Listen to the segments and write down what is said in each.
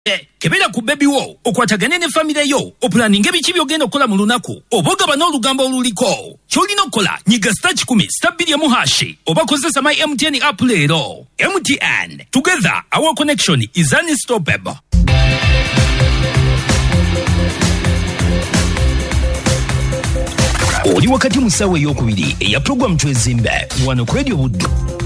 Kebera ku baby wo okwatagane ne family yo opulaninga ebikibi ogenda okukola mu lunaku oboga bano olugambo oluliko kyolina okukola nyiga star 10 star 2 oba kozesa my MTN app leero. MTN, together our connection is unstoppable. Oli wakati musawe ey'okubiri eya program twezimbe wano ku Radio Buddu.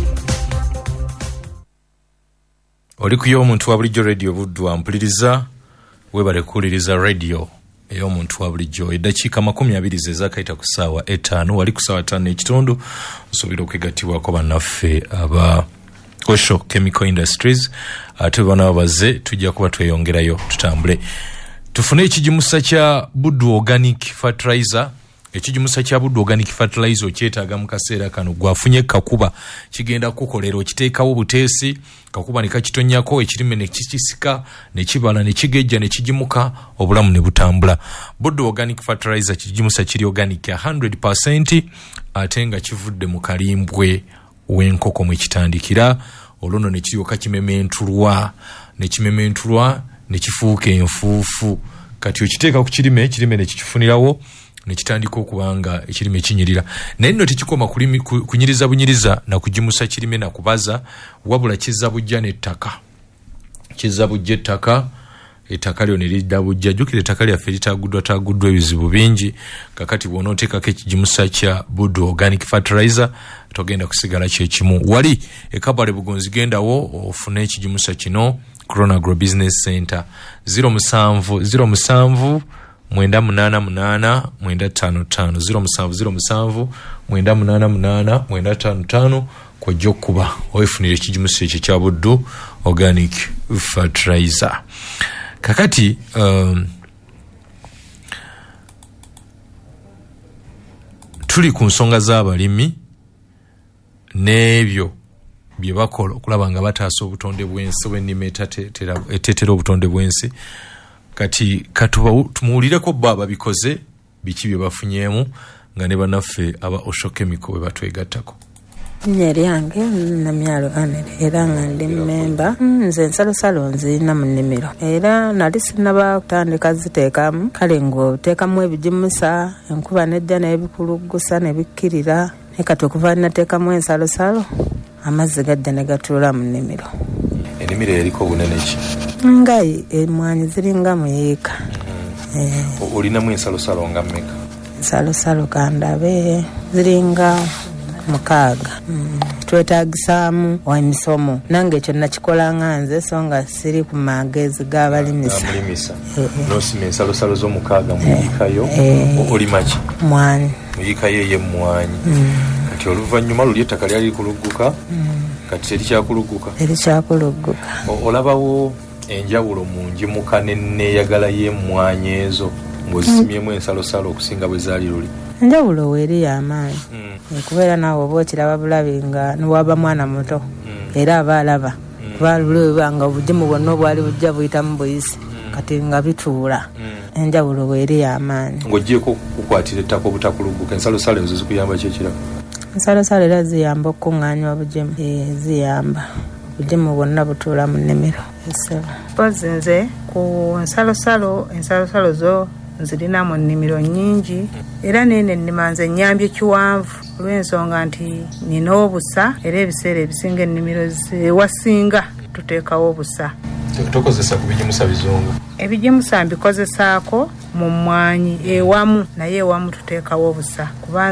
Oli kuyo omuntu wa bulijjo Radio Buddu ampuliriza webale kuwuliriza radio ey'omuntu wa bulijjo eddakiika 20 zezakayita ku ssaawa 5 wali ku ssaawa 5:30 nsuubira okwegattibwako bannaffe aba Osho Chemical Industries ate bana baze tujja kuba tweyongerayo tutambule tufune ekijimusa kya Buddu Organic Fertilizer. Ekijimusa kya Buddu Organic Fertilizer kyetaaga mu kaseera kano gwafunye kakuba kigenda kukolera okiteekawo buteesi kakuba ne kakitonnyako ekirime ne kikisika ne kibala ne kigejja ne kijimuka obulamu ne butambula. Buddu Organic Fertilizer kijimusa kiri organic 100% ate nga kivudde mu kalimbwe w'enkoko mwe kitandikira oluno ne kiryoka kimementulwa ne kifuuka enfuufu kati okiteeka ku kirime ne kikifunirawo ne kitandika okubanga ekirime kinyirira naye nno tekikoma kunyiriza bunyiriza na kujimusa kirime na kubaza wabula kizza bujja n'ettaka ettaka lyo ne lidda bujja jjukira ettaka lyaffe litaaguddwa ebizibu bingi kakati bw'onooteekako ekijimusa kya Buddu Organic Fertilizer togenda kusigala kyekimu wali ekabale bugonzi gendawo ofune ekijimusa kino Corona Agro Business Center 07 988 955 07 kwa jokuba oifunire ekijimusa ekyo kya Buddu Organic Fertilizer. Kakati tuli ku nsonga z'abalimi n'ebyo bye bakola okulaba nga bataasa obutonde bw'ensi bw'ennima eteetera obutonde bw'ensi kati tumuwulireko baba bikoze biki bye bafunyeemu nga ne bannaffe aba Osho Chemical bwe batwegattako. Nyeri yange namyalo anere era nga ndi memba nze nsalosalo nzirina mu nnimiro era nali sinaba kutandika ziteekamu kale ng'oteekamu ebijimusa enkuba nejja n'ebikulugusa ne bikkirira ne kati okuva nateekamu ensalosalo amazzi gajja ne gatuula mu nnimiro. Ennimiro eriko bunene ki? Ngai emmwanyi ziringa mu yiika. Olinamu ensalosalo nga mmeka? Ensalosalo kandabe ziringa 6. Twetaagisaamu emisomo nange ekyo nakikola nga nze so nga siri ku magezi g'abalimisa. N'osima ensalosalo z'omukaaga mu yiikayo olima ki? Mwanyi. Mu yiikayo ey'emmwanyi. Kati oluvannyuma luli ettaka lyali kulugguka kati terikyakulugguka. Olabawo enjawulo mu njimuka n'enneeyagala y'emmwanyi ezo ng'ozisimyemu ensalosalo okusinga bwe zaali luli? Enjawulo weeri y'amaanyi kubeera naawe oba okiraba bulabi nga niwaba mwana muto era aba alaba kuba lulibanga obugimu bwonna obwali bujja buyitamu buyisi kati nga bituula enjawulo weeri y'amaanyi. Ng'oggyeko kukwatira ettaka obutakulugguka ensalosalo ezo zikuyamba ki ekirala? Ensalosalo era ziyamba okuŋŋaanya obugimu ziyamba obugimu bwonna butuula mu nnimiro. Pozi nze ku ensalosalo zo nzirina mu nnimiro nnyingi era nene ennima nze nnyambye kiwanvu olw'ensonga nti nina obusa era ebiseera ebisinga ennimiro ewasinga tuteekawo obusa. Tokozesa ku bijimusa bizungu? Ebijimusa mbikozesaako mu mmwanyi ewamu naye ewamu tuteekawo obusa kuba